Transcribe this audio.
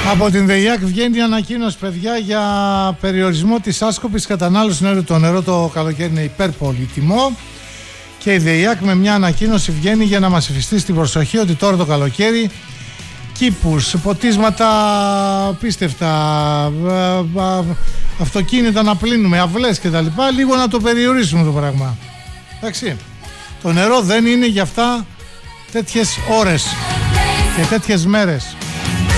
Από την ΔΕΙΑΚ βγαίνει η ανακοίνωση, παιδιά, για περιορισμό της άσκοπης κατανάλωσης νερού. Το νερό το καλοκαίρι είναι υπερπολίτιμο και η ΔΕΙΑΚ με μια ανακοίνωση βγαίνει για να μας εφιστεί στην προσοχή ότι τώρα το καλοκαίρι κήπους, ποτίσματα απίστευτα, αυτοκίνητα να πλύνουμε, αυλές κτλ. Λίγο να το περιορίσουμε το πράγμα. Εντάξει. Το νερό δεν είναι για αυτά τέτοιες ώρες και τέτοιες μέρες.